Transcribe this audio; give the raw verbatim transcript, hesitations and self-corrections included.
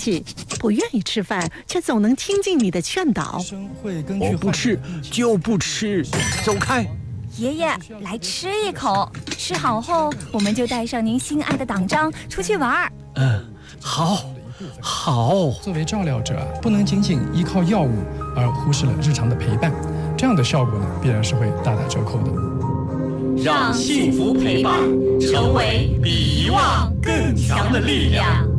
气，不愿意吃饭，却总能听进你的劝导。 我不吃就不吃，走开。 爷爷，来吃一口，吃好后我们就带上您心爱的党章出去玩。 嗯，好，好。 作为照料者，不能仅仅依靠药物而忽视了日常的陪伴，这样的效果呢，必然是会大打折扣的。 让幸福陪伴成为比遗忘更强的力量。